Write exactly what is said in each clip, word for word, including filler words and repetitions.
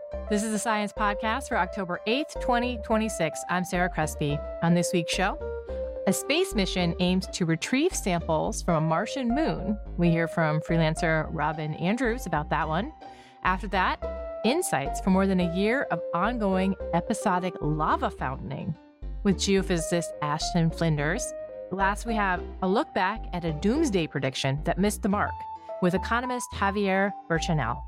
This is the Science Podcast for October eighth, twenty twenty-six. I'm Sarah Crespi. On this week's show, a space mission aims to retrieve samples from a Martian moon. We hear from freelancer Robin Andrews about that one. After that, insights from more than a year of ongoing episodic lava fountaining with geophysicist Ashton Flinders. Last, we have a look back at a doomsday prediction that missed the mark with economist Javier Berchanel.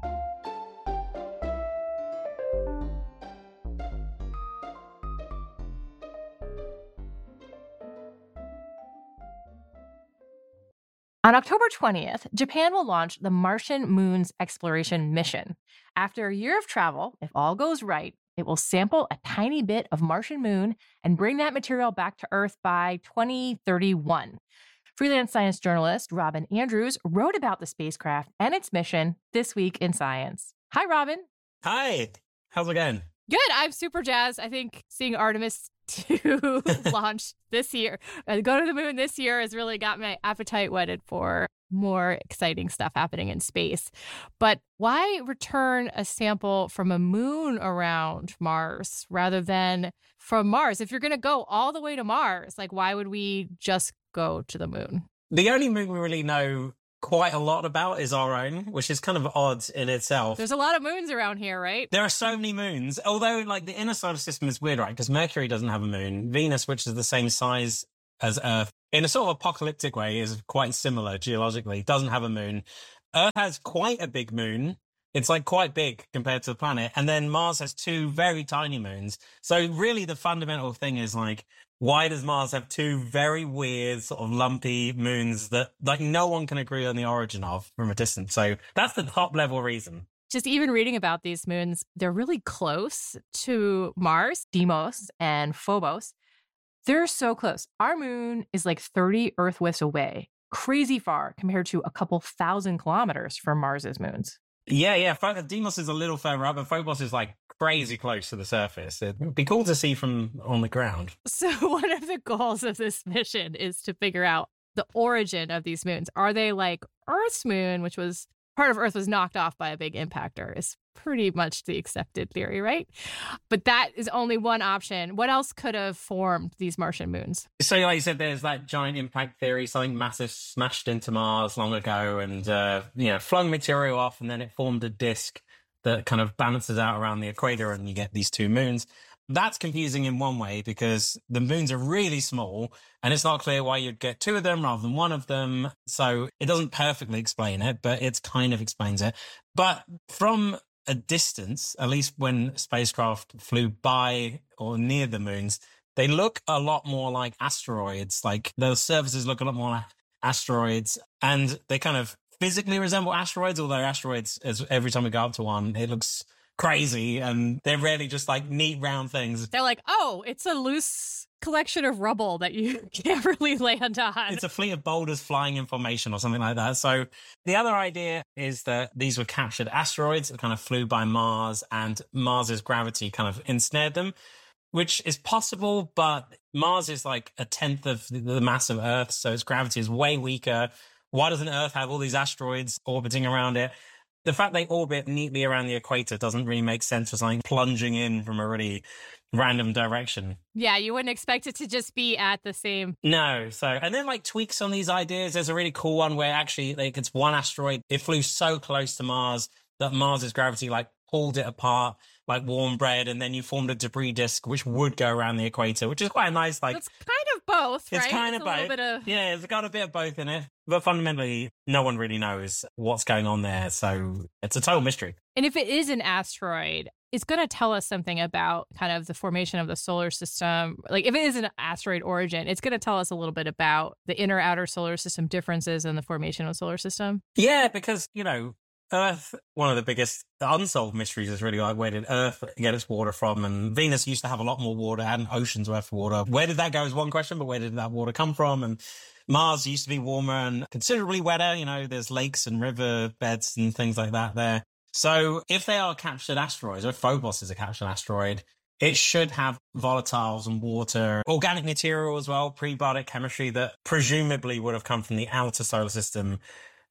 On October twentieth, Japan will launch the Martian Moon's Exploration Mission. After a year of travel, if all goes right, it will sample a tiny bit of Martian moon and bring that material back to Earth by twenty thirty-one. Freelance science journalist Robin Andrews wrote about the spacecraft and its mission this week in Science. Hi, Robin. Hi. How's it going? Good. I'm super jazzed. I think seeing Artemis two launch this year, uh, go to the moon this year has really got my appetite whetted for more exciting stuff happening in space. But why return a sample from a moon around Mars rather than from Mars? If you're going to go all the way to Mars, like, why would we just go to the moon? The only moon we really know quite a lot about is our own, which is kind of odd in itself. There's a lot of moons around here, right? There are so many moons, although like the inner solar system is weird, right? Because Mercury doesn't have a moon. Venus, which is the same size as Earth, in a sort of apocalyptic way, is quite similar geologically, doesn't have a moon. Earth has quite a big moon. It's like quite big compared to the planet. And then Mars has two very tiny moons. So really the fundamental thing is like, why does Mars have two very weird sort of lumpy moons that like no one can agree on the origin of from a distance? So that's the top level reason. Just even reading about these moons, they're really close to Mars, Deimos and Phobos. They're so close. Our moon is like thirty Earth widths away, crazy far compared to a couple thousand kilometers from Mars's moons. Yeah, yeah. Deimos is a little further up, but Phobos is like crazy close to the surface. It'd be cool to see from on the ground. So one of the goals of this mission is to figure out the origin of these moons. Are they like Earth's moon, which was part of Earth was knocked off by a big impactor, is pretty much the accepted theory, right? But that is only one option. What else could have formed these Martian moons? So like you said, there's that giant impact theory, something massive smashed into Mars long ago and, uh, you know, flung material off and then it formed a disk that kind of balances out around the equator and you get these two moons. That's confusing in one way because the moons are really small and it's not clear why you'd get two of them rather than one of them. So it doesn't perfectly explain it, but it kind of explains it. But from a distance, at least when spacecraft flew by or near the moons, they look a lot more like asteroids. Like those surfaces look a lot more like asteroids and they kind of physically resemble asteroids, although asteroids, as every time we go up to one, it looks crazy and they're really just like neat round things. They're like, oh, it's a loose collection of rubble that you can't really land on. It's a fleet of boulders flying in formation or something like that. So the other idea is that these were captured asteroids that kind of flew by Mars and Mars's gravity kind of ensnared them, which is possible, but Mars is like a tenth of the mass of Earth, so its gravity is way weaker. Why doesn't Earth have all these asteroids orbiting around it? The fact they orbit neatly around the equator doesn't really make sense for something plunging in from a really random direction. Yeah, you wouldn't expect it to just be at the same. No. So, and then like tweaks on these ideas. There's a really cool one where actually like it's one asteroid. It flew so close to Mars that Mars's gravity like pulled it apart like warm bread, and then you formed a debris disk which would go around the equator, which is quite a nice like. It's kind of both, right? It's kind it's of a both. Bit of... Yeah, it's got a bit of both in it. But fundamentally, no one really knows what's going on there. So it's a total mystery. And if it is an asteroid, it's going to tell us something about kind of the formation of the solar system. Like if it is an asteroid origin, it's going to tell us a little bit about the inner outer solar system differences in the formation of the solar system. Yeah, because, you know, Earth, one of the biggest unsolved mysteries is really like, where did Earth get its water from? And Venus used to have a lot more water, had an ocean's worth of water. Where did that go is one question, but where did that water come from? And Mars used to be warmer and considerably wetter. You know, there's lakes and river beds and things like that there. So if they are captured asteroids, or if Phobos is a captured asteroid, it should have volatiles and water, organic material as well, prebiotic chemistry that presumably would have come from the outer solar system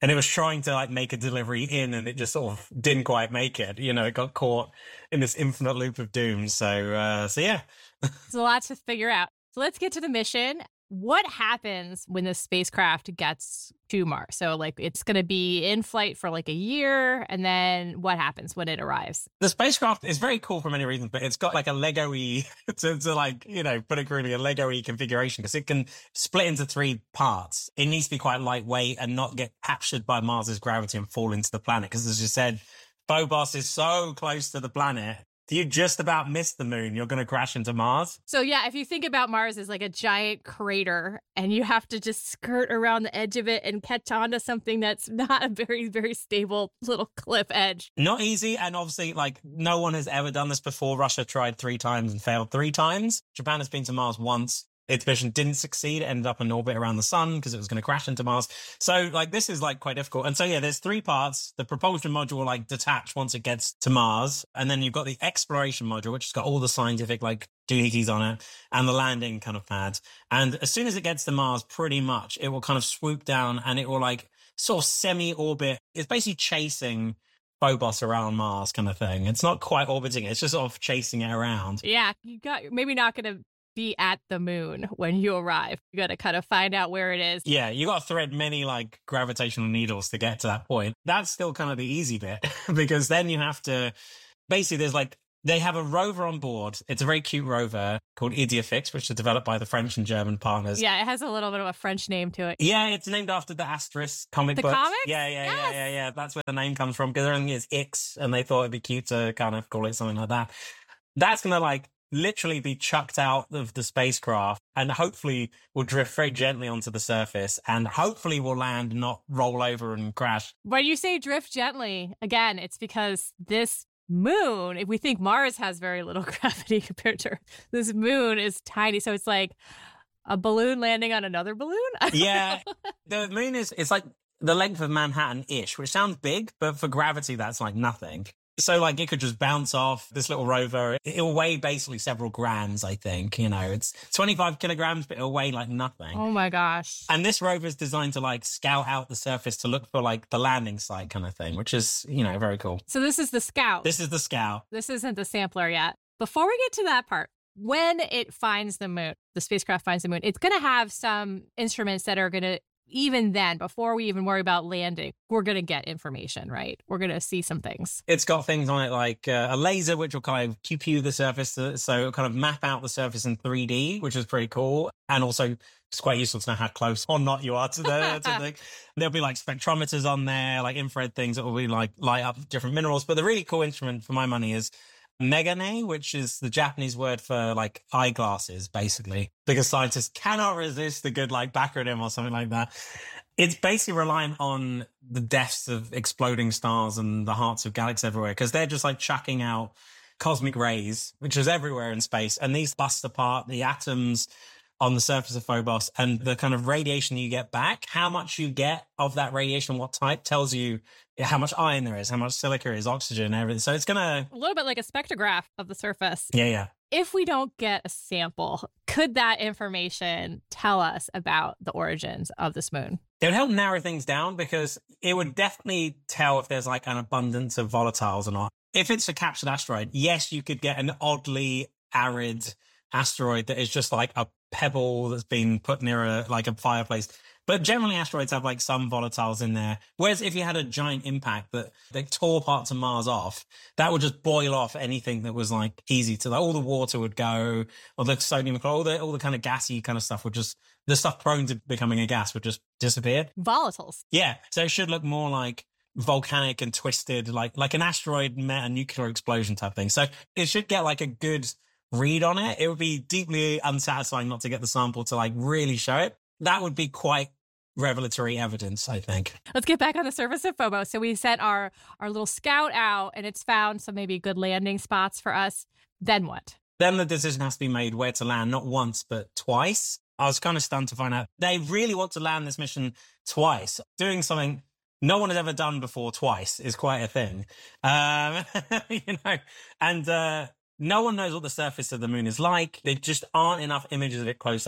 and it was trying to like make a delivery in, and it just sort of didn't quite make it. You know, it got caught in this infinite loop of doom. So, uh, so yeah. It's a lot to figure out. So let's get to the mission. What happens when the spacecraft gets to Mars? So like it's going to be in flight for like a year. And then what happens when it arrives? The spacecraft is very cool for many reasons, but it's got like a Lego-y, to, to like, you know, put it crudely, a Lego-y configuration because it can split into three parts. It needs to be quite lightweight and not get captured by Mars's gravity and fall into the planet. Because as you said, Phobos is so close to the planet. You just about missed the moon. You're going to crash into Mars. So yeah, if you think about Mars as like a giant crater and you have to just skirt around the edge of it and catch onto something that's not a very, very stable little cliff edge. Not easy. And obviously, like, no one has ever done this before. Russia tried three times and failed three times. Japan has been to Mars once. Its mission didn't succeed. It ended up in orbit around the sun because it was going to crash into Mars. So, like, this is, like, quite difficult. And so, yeah, there's three parts. The propulsion module will, like, detach once it gets to Mars. And then you've got the exploration module, which has got all the scientific, like, doohickeys on it, and the landing kind of pads. And as soon as it gets to Mars, pretty much, it will kind of swoop down and it will, like, sort of semi-orbit. It's basically chasing Phobos around Mars kind of thing. It's not quite orbiting it. It's just sort of chasing it around. Yeah, you got maybe not going to be at the moon when you arrive. You got to kind of find out where it is. Yeah, you got to thread many like gravitational needles to get to that point. That's still kind of the easy bit because then you have to basically there's like they have a rover on board. It's a very cute rover called Ideafix, which is developed by the French and German partners. Yeah, it has a little bit of a French name to it. Yeah, it's named after the Asterisk comic the books. Comics? Yeah, yeah, yes. yeah, yeah, yeah. That's where the name comes from because everything is Ix, and they thought it'd be cute to kind of call it something like that. That's gonna like literally be chucked out of the spacecraft and hopefully will drift very gently onto the surface and hopefully will land, not roll over and crash. When you say drift gently, again, it's because this moon, if we think Mars has very little gravity compared to Earth, this moon is tiny. So it's like a balloon landing on another balloon? Yeah. The moon is, it's like the length of Manhattan-ish, which sounds big, but for gravity, that's like nothing. So, like, it could just bounce off this little rover. It'll weigh basically several grams, I think. You know, it's twenty-five kilograms, but it'll weigh like nothing. Oh, my gosh. And this rover is designed to, like, scout out the surface to look for, like, the landing site kind of thing, which is, you know, very cool. So this is the Scout. This is the Scout. This isn't the sampler yet. Before we get to that part, when it finds the moon, the spacecraft finds the moon, it's going to have some instruments that are going to, even then, before we even worry about landing, we're going to get information, right? We're going to see some things. It's got things on it like uh, a laser, which will kind of pew-pew the surface. So it'll kind of map out the surface in three D, which is pretty cool. And also, it's quite useful to know how close or not you are to the, to the thing. There'll be like spectrometers on there, like infrared things that will be like light up different minerals. But the really cool instrument for my money is Megane, which is the Japanese word for like eyeglasses, basically, because scientists cannot resist a good like backronym or something like that. It's basically reliant on the deaths of exploding stars and the hearts of galaxies everywhere, because they're just like chucking out cosmic rays, which is everywhere in space. And these bust apart the atoms on the surface of Phobos, and the kind of radiation you get back, how much you get of that radiation, what type, tells you how much iron there is, how much silica is, oxygen, everything. So it's going to... A little bit like a spectrograph of the surface. Yeah, yeah. If we don't get a sample, could that information tell us about the origins of this moon? It would help narrow things down because it would definitely tell if there's like an abundance of volatiles or not. If it's a captured asteroid, yes, you could get an oddly arid asteroid that is just like a pebble that's been put near a like a fireplace. But generally asteroids have like some volatiles in there. Whereas if you had a giant impact that they tore parts of Mars off, that would just boil off anything that was like easy to, like all the water would go, or the sodium, all the all the kind of gassy kind of stuff would just, the stuff prone to becoming a gas would just disappear. Volatiles. Yeah. So it should look more like volcanic and twisted, like like an asteroid met a nuclear explosion type thing. So it should get like a good read on it. It would be deeply unsatisfying not to get the sample to like really show it. That would be quite revelatory evidence, I think. Let's get back on the surface of Phobos. So we sent our, our little scout out and it's found some maybe good landing spots for us. Then what? Then the decision has to be made where to land, not once, but twice. I was kind of stunned to find out they really want to land this mission twice. Doing something no one has ever done before twice is quite a thing. Um, you know, and uh, no one knows what the surface of the moon is like. There just aren't enough images of it close up.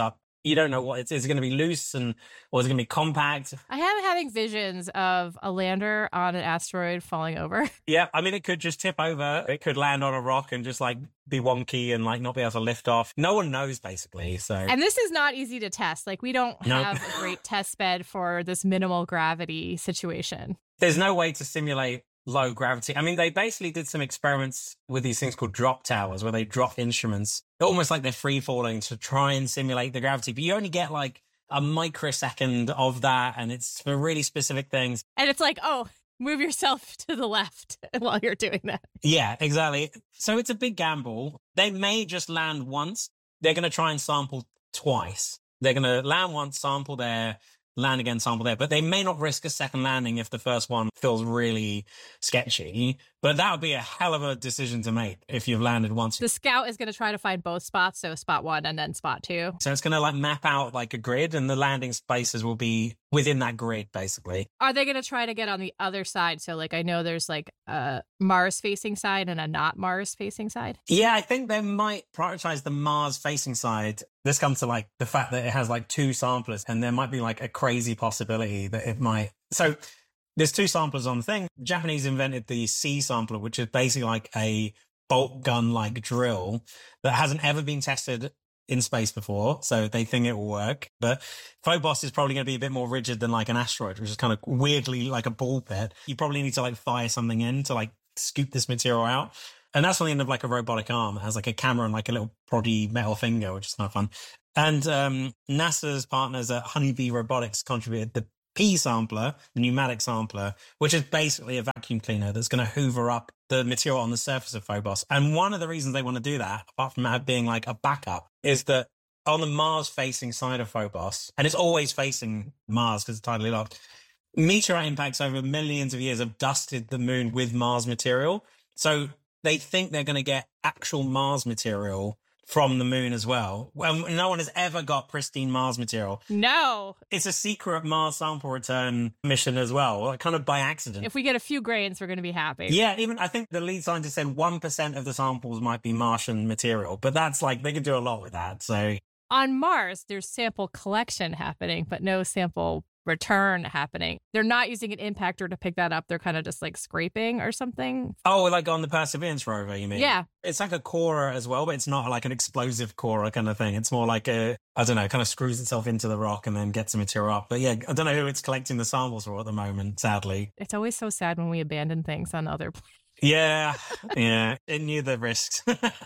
You don't know what it's, is it going to be loose and or is it going to be compact? I am having visions of a lander on an asteroid falling over. Yeah, I mean, it could just tip over. It could land on a rock and just like be wonky and like not be able to lift off. No one knows, basically. So, and this is not easy to test. Like, we don't Nope. have a great test bed for this minimal gravity situation. There's no way to simulate low gravity. I mean, they basically did some experiments with these things called drop towers where they drop instruments, almost like they're free falling to try and simulate the gravity. But you only get like a microsecond of that, and it's for really specific things. And it's like, oh, move yourself to the left while you're doing that. Yeah, exactly. So it's a big gamble. They may just land once. They're going to try and sample twice. They're going to land once, sample there, land again, sample there. But they may not risk a second landing if the first one feels really sketchy. But that would be a hell of a decision to make if you've landed once. The scout is going to try to find both spots, so spot one and then spot two. So it's going to like map out like a grid, and the landing spaces will be within that grid, basically. Are they going to try to get on the other side? So, like, I know there's like a Mars-facing side and a not Mars-facing side. Yeah, I think they might prioritize the Mars-facing side. This comes to like the fact that it has like two samplers, and there might be like a crazy possibility that it might. So there's two samplers on the thing. The Japanese invented the C sampler, which is basically like a bolt gun like drill that hasn't ever been tested in space before, so they think it will work. But Phobos is probably going to be a bit more rigid than like an asteroid, which is kind of weirdly like a ball pit. You probably need to like fire something in to like scoop this material out. And that's on the end of like a robotic arm. It has like a camera and like a little proddy metal finger, which is kind of fun. And um, NASA's partners at Honeybee Robotics contributed the P sampler, the pneumatic sampler, which is basically a vacuum cleaner that's going to hoover up the material on the surface of Phobos. And one of the reasons they want to do that, apart from it being like a backup, is that on the Mars-facing side of Phobos, and it's always facing Mars because it's tidally locked, meteorite impacts over millions of years have dusted the moon with Mars material. So they think they're going to get actual Mars material from the moon as well. Well, no one has ever got pristine Mars material. No. It's a secret Mars sample return mission as well, like kind of by accident. If we get a few grains, we're going to be happy. Yeah, even I think the lead scientist said one percent of the samples might be Martian material, but that's like, they can do a lot with that. So on Mars, there's sample collection happening, but no sample return happening. They're not using an impactor to pick that up. They're kind of just like scraping or something. Oh, like on the Perseverance rover, you mean? Yeah. It's like a corer as well, but it's not like an explosive corer kind of thing. It's more like a, I don't know, kind of screws itself into the rock and then gets the material up. But yeah, I don't know who it's collecting the samples for at the moment, sadly. It's always so sad when we abandon things on other planets. Yeah, yeah. It knew the risks.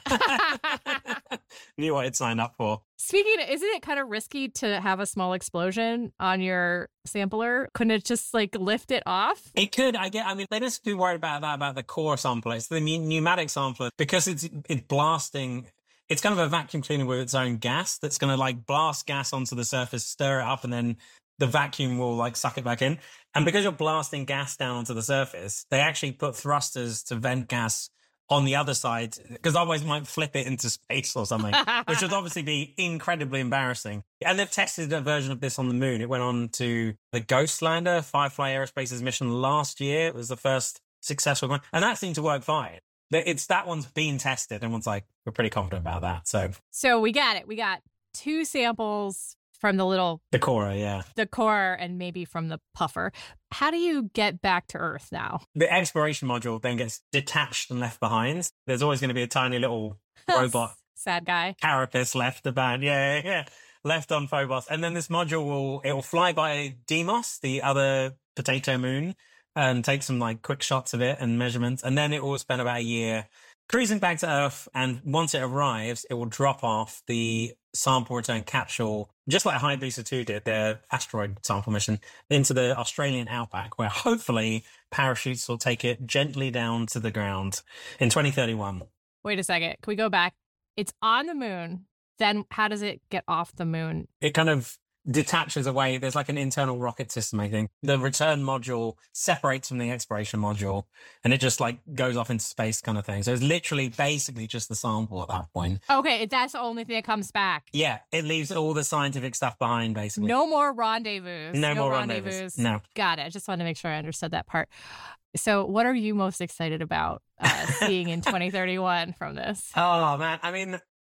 Knew what it signed up for. Speaking of, isn't it kind of risky to have a small explosion on your sampler? Couldn't it just like lift it off? It could. I get. I mean, they don't be worried about that about the core sampler. It's the pneumatic sampler because it's it's blasting. It's kind of a vacuum cleaner with its own gas that's going to like blast gas onto the surface, stir it up, and then the vacuum will like suck it back in. And because you're blasting gas down onto the surface, they actually put thrusters to vent gas on the other side, because otherwise you might flip it into space or something, which would obviously be incredibly embarrassing. And they've tested a version of this on the moon. It went on to the Ghost lander, Firefly Aerospace's mission last year. It was the first successful one. And that seemed to work fine. It's that one's been tested. Everyone's like, we're pretty confident about that. So, so we got it. We got two samples from the little... The core, yeah. The core and maybe from the puffer. How do you get back to Earth now? The exploration module then gets detached and left behind. There's always going to be a tiny little robot. Sad guy. Carapace left about, yeah, yeah, yeah. Left on Phobos. And then this module will, it will fly by Deimos, the other potato moon, and take some like quick shots of it and measurements. And then it will spend about a year cruising back to Earth. And once it arrives, it will drop off the sample return capsule, just like Hayabusa two did, their asteroid sample mission, into the Australian outback, where hopefully parachutes will take it gently down to the ground in twenty thirty-one. Wait a second. Can we go back? It's on the moon. Then how does it get off the moon? It kind of detaches away. There's like an internal rocket system, I think. The return module separates from the exploration module, and it just like goes off into space kind of thing. So it's literally basically just the sample at that point. Okay, that's the only thing that comes back. Yeah, it leaves all the scientific stuff behind, basically. No more rendezvous. No, no more rendezvous. rendezvous. No. Got it. I just wanted to make sure I understood that part. So what are you most excited about uh, seeing in twenty thirty-one from this? Oh, man. I mean,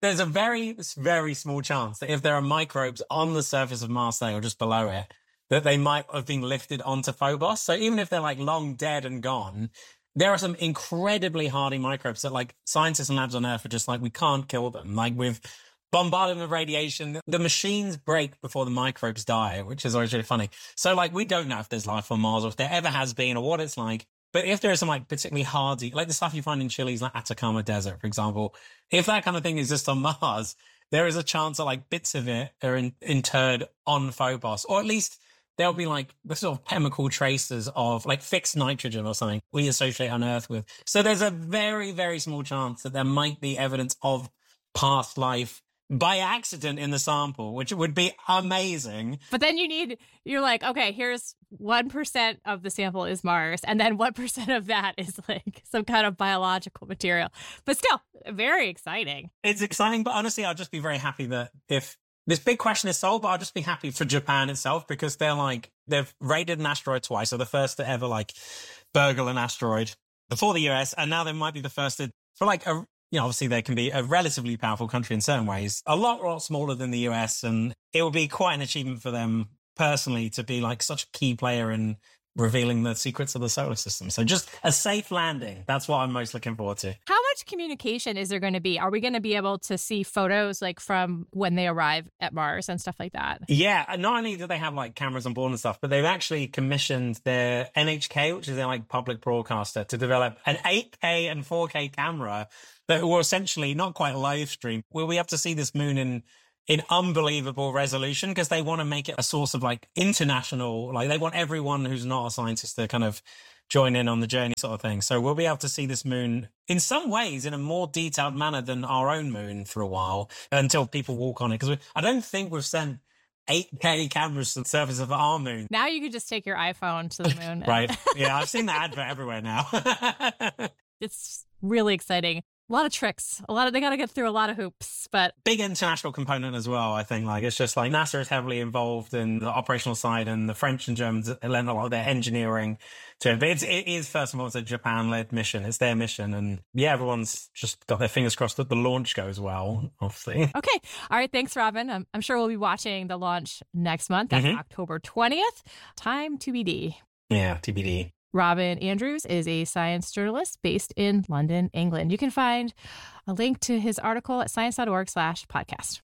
there's a very, very small chance that if there are microbes on the surface of Marseille or just below it, that they might have been lifted onto Phobos. So even if they're like long dead and gone, there are some incredibly hardy microbes that like scientists and labs on Earth are just like, we can't kill them. Like with bombardment of radiation, the machines break before the microbes die, which is always really funny. So like, we don't know if there's life on Mars or if there ever has been or what it's like. But if there is some like particularly hardy, like the stuff you find in Chile's like Atacama Desert, for example, if that kind of thing exists on Mars, there is a chance that like bits of it are in, interred on Phobos, or at least there'll be like the sort of chemical traces of like fixed nitrogen or something we associate on Earth with. So there's a very, very small chance that there might be evidence of past life by accident in the sample, which would be amazing. But then you need, you're like, okay, here's one percent of the sample is Mars, and then one percent of that is like some kind of biological material. But still, very exciting. It's exciting, but honestly, I'll just be very happy that if this big question is solved, but I'll just be happy for Japan itself, because they're like, they've raided an asteroid twice. So the first to ever like burgle an asteroid before the U S, and now they might be the first to, for like a, you know, obviously they can be a relatively powerful country in certain ways, a lot, lot smaller than the U S. And it would be quite an achievement for them personally to be like such a key player in revealing the secrets of the solar system. So just a safe landing. That's what I'm most looking forward to. How much communication is there going to be? Are we going to be able to see photos like from when they arrive at Mars and stuff like that? Yeah. Not only do they have like cameras on board and stuff, but they've actually commissioned their N H K, which is their like public broadcaster, to develop an eight K and four K camera that will essentially not quite live stream. Will we have to see this moon in in unbelievable resolution, because they want to make it a source of like international, like they want everyone who's not a scientist to kind of join in on the journey sort of thing. So we'll be able to see this moon in some ways in a more detailed manner than our own moon for a while, until people walk on it. Because I don't think we've sent eight K cameras to the surface of our moon. Now you can just take your iPhone to the moon. Right. Yeah, I've seen the advert everywhere now. It's really exciting. A lot of tricks. A lot of, they got to get through a lot of hoops, but big international component as well. I think like it's just like NASA is heavily involved in the operational side, and the French and Germans lend a lot of their engineering to it. But it's, it is first and foremost a Japan-led mission. It's their mission, and yeah, everyone's just got their fingers crossed that the launch goes well. Obviously. Okay. All right. Thanks, Robin. I'm, I'm sure we'll be watching the launch next month. That's mm-hmm. October twentieth. Time to B D. Yeah, T B D. Robin Andrews is a science journalist based in London, England. You can find a link to his article at science dot org slash podcast.